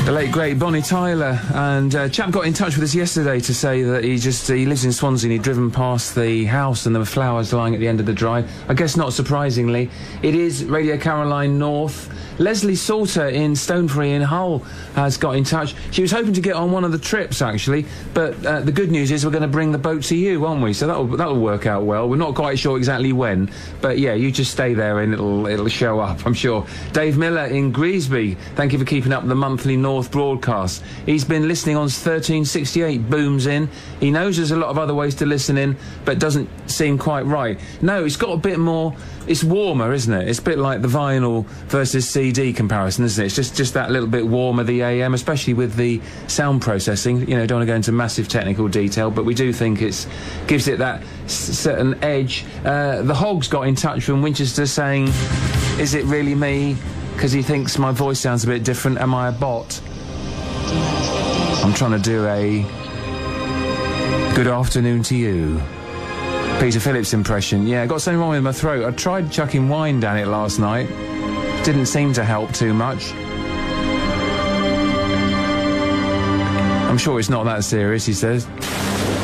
The late great Bonnie Tyler, and chap got in touch with us yesterday to say that he lives in Swansea and he'd driven past the house and there were flowers lying at the end of the drive. I guess not surprisingly, it is Radio Caroline North. Leslie Salter in Stonefree in Hull has got in touch. She was hoping to get on one of the trips, actually, but the good news is we're going to bring the boat to you, aren't we? So that'll work out well. We're not quite sure exactly when, but yeah, you just stay there and it'll show up, I'm sure. Dave Miller in Greasby, thank you for keeping up the monthly North broadcast. He's been listening on 1368, booms in. He knows there's a lot of other ways to listen in, but doesn't seem quite right. No, it's got a bit more... It's warmer, isn't it? It's a bit like the vinyl versus CD comparison, isn't it? It's just that little bit warmer, the AM, especially with the sound processing. You know, don't want to go into massive technical detail, but we do think it gives it that certain edge. The Hogs got in touch from Winchester saying, is it really me? Because he thinks my voice sounds a bit different. Am I a bot? I'm trying to do a good afternoon to you. Peter Phillips impression. Yeah, I got something wrong with my throat. I tried chucking wine down it last night. Didn't seem to help too much. I'm sure it's not that serious, he says.